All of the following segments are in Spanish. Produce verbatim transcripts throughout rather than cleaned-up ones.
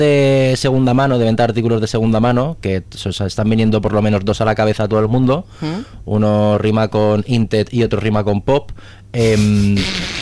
de segunda mano, de venta de artículos de segunda mano, que o sea, están viniendo por lo menos dos a la cabeza a todo el mundo. ¿Mm? Uno rima con Intet y otro rima con Pop. Eh,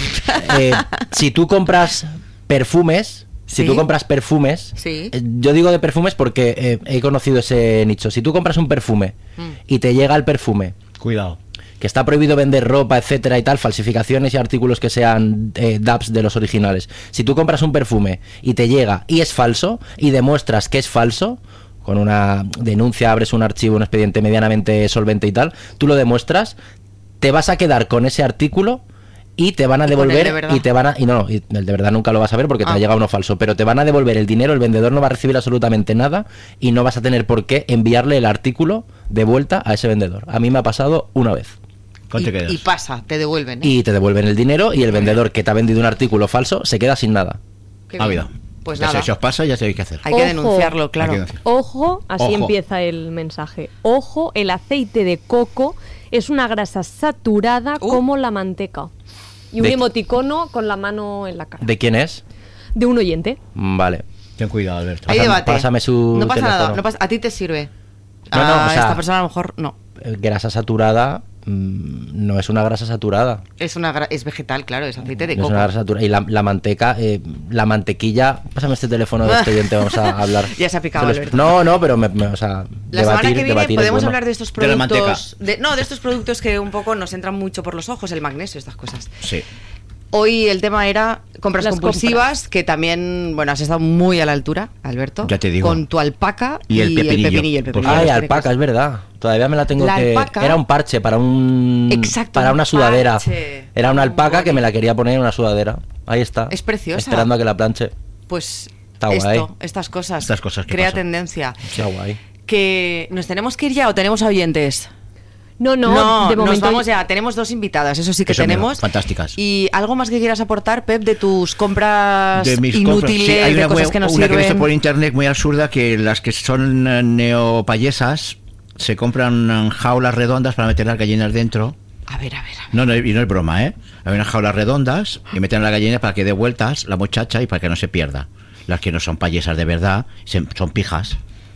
eh, si tú compras perfumes, si ¿Sí? tú compras perfumes, ¿Sí? eh, yo digo de perfumes porque eh, he conocido ese nicho. Si tú compras un perfume mm. y te llega el perfume, cuidado, que está prohibido vender ropa, etcétera y tal, falsificaciones y artículos que sean eh, dubs de los originales. Si tú compras un perfume y te llega y es falso y demuestras que es falso, con una denuncia, abres un archivo, un expediente medianamente solvente y tal, tú lo demuestras, te vas a quedar con ese artículo y te van a devolver de y te van a y no, y el de verdad nunca lo vas a ver porque te ah. ha llegado uno falso, pero te van a devolver el dinero, el vendedor no va a recibir absolutamente nada y no vas a tener por qué enviarle el artículo de vuelta a ese vendedor. A mí me ha pasado una vez. Y, y pasa, te devuelven, ¿eh? Y te devuelven el dinero y el vendedor que te ha vendido un artículo falso se queda sin nada. Ha habido. Pues ya nada. sé, si os pasa, ya sabéis qué hacer. Hay que denunciarlo, claro. Que denunciar. Ojo, así Ojo. empieza el mensaje. Ojo, el aceite de coco es una grasa saturada uh. como la manteca. Y un de... emoticono con la mano en la cara. ¿De quién es? De un oyente. Vale. Ten cuidado, Alberto. Hay Pásame, debate. Pásame su No pasa teléfono. nada. No pasa, a ti te sirve. No, no, a o sea, esta persona a lo mejor no. Grasa saturada mmm, no es una grasa saturada. Es una gra- es vegetal, claro, es aceite de no coco. Es una grasa saturada. Y la, la manteca, eh, la mantequilla. Pásame este teléfono de este oyente, vamos a hablar. Ya se ha picado, Alberto. No, no, pero me, me, o sea, la debatir, semana que viene debatir podemos es bueno. hablar de estos productos. De, de no, de estos productos que un poco nos entran mucho por los ojos, el magnesio, estas cosas. Sí. Hoy el tema era compras Las compulsivas, compras. que también, bueno, has estado muy a la altura, Alberto. Ya te digo. Con tu alpaca y el y pepinillo. El pepinillo, el pepinillo Ay, alpaca, es verdad. Todavía me la tengo la que... alpaca, era un parche para un... Exacto, para una un sudadera. parche. Era una alpaca Bonito. que me la quería poner en una sudadera. Ahí está. Es preciosa. Esperando a que la planche. Pues está esto, guay. estas cosas. Estas cosas que crea pasan. tendencia. Está guay. Que nos tenemos que ir ya o tenemos oyentes. No, no, no de momento nos vamos ya. Tenemos dos invitadas, eso sí que eso tenemos. Mira, fantásticas. Y algo más que quieras aportar, Pep, de tus compras de mis inútiles, compras. Sí, hay de una, cosas muy, que no una sirven. que he visto por internet muy absurda, que las que son eh, neopayesas se compran jaulas redondas para meter las gallinas dentro. A ver, a ver, a ver. No, no, y no es broma, ¿eh? Hay unas jaulas redondas y meten a la gallina para que dé vueltas la muchacha y para que no se pierda. Las que no son payesas de verdad, son pijas.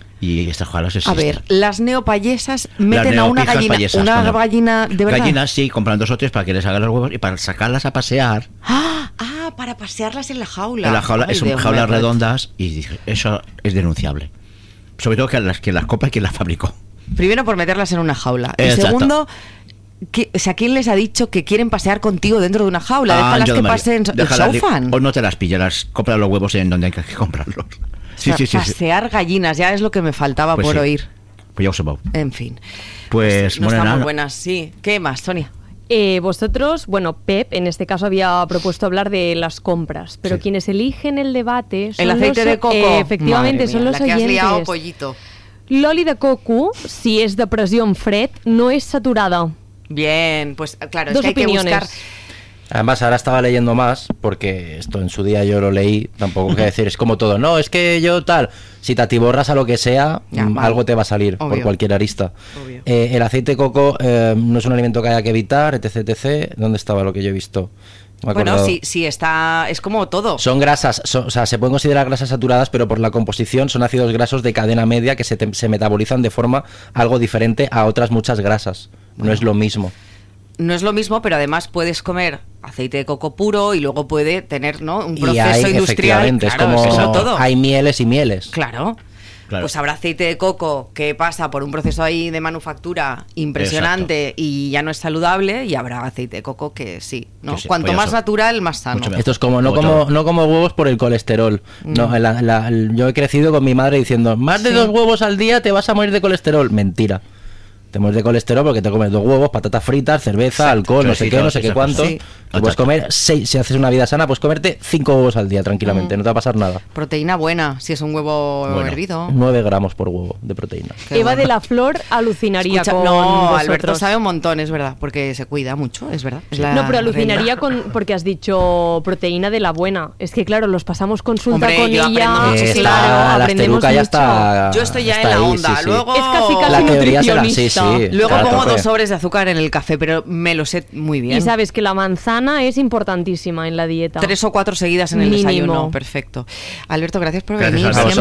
Y estas jaulas existen. A ver, las neopayesas meten las a una gallina, payesas, una bueno, gallina de verdad. Gallinas, sí, compran dos o tres para que les hagan los huevos y para sacarlas a pasear. Ah, ah, para pasearlas en la jaula. En la jaula, Ay, son Dios jaulas mío. redondas y dije, eso es denunciable. Sobre todo que las que las compra quien las fabricó. Primero por meterlas en una jaula. Y Exacto. segundo, que, o sea, ¿quién les ha dicho que quieren pasear contigo dentro de una jaula? Ah, Déjalas yo que no, pasen el déjalas, sofán. O no te las pillas, las compras los huevos en donde hay que comprarlos. Sí, o sea, sí, sí, pasear sí. gallinas, ya es lo que me faltaba Pues por sí. oír. Pues ya os he dado. En fin. Pues, no bueno, están nada. muy buenas, sí. ¿Qué más, Sonia? Eh, vosotros, bueno, Pep en este caso había propuesto hablar de las compras, pero Sí. quienes eligen el debate son El aceite los, de coco. eh, efectivamente, Madre son mía, los la que has oyentes. liado, pollito. L'oli de coco, si és de pressió en fred, no és saturada. Bien, pues claro, es Dos que hay opiniones. que buscar. Además, ahora estaba leyendo más, porque esto en su día yo lo leí, tampoco que decir, es como todo. No, es que yo tal, si te atiborras a lo que sea, Ya, mm, vale. algo te va a salir Obvio. por cualquier arista. Obvio. Eh, el aceite de coco eh, no es un alimento que haya que evitar, etc, etcétera. ¿Dónde estaba lo que yo he visto? Me he Bueno, acordado. sí, sí, está. Es como todo. Son grasas, son- o sea, se pueden considerar grasas saturadas, pero por la composición son ácidos grasos de cadena media que se, te- se metabolizan de forma algo diferente a otras muchas grasas. No es lo mismo. No es lo mismo, pero además puedes comer aceite de coco puro y luego puede tener, ¿no? Un Y proceso hay, industrial. efectivamente, Claro, es como eso todo. hay mieles y mieles. Claro. Claro. Pues habrá aceite de coco que pasa por un proceso ahí de manufactura impresionante y ya no es saludable, y habrá aceite de coco que sí, ¿no? Que sí, Cuanto pues más eso. natural, más sano. Mucho mejor. Esto es como no Como como todo. no como huevos por el colesterol. No, la- la- yo he crecido con mi madre diciendo, más de Sí. dos huevos al día te vas a morir de colesterol. Mentira. Te mueres de colesterol porque te comes dos huevos, patatas fritas, cerveza, Exacto. alcohol, no sé Fresquito, qué, no sé sí, qué sí, cuánto. sí. Tú puedes comer seis, si haces una vida sana, puedes comerte cinco huevos al día tranquilamente, no te va a pasar nada. Proteína buena, si es un huevo Bueno. hervido. nueve gramos por huevo de proteína. Qué Eva bueno. de la Flor alucinaría Escucha, con no, vosotros. Alberto sabe un montón, es verdad, porque se cuida mucho, es verdad. Es la No, pero alucinaría reina. con porque has dicho proteína de la buena. Es que claro, los pasamos consulta Hombre, con yo ella. aprendo mucho, Esta- claro, la aprendemos asteruca ya mucho. está. Yo estoy ya está en la ahí, onda. sí, sí. Luego Es casi casi La teoría será, sí, nutricionista. sí. Luego Claro, pongo tope. dos sobres de azúcar en el café, pero me lo sé muy bien. Y sabes que la manzana es importantísima en la dieta. Tres o cuatro seguidas en el Mínimo. desayuno. Perfecto. Alberto, gracias por Gracias, venir. Alberto. Siempre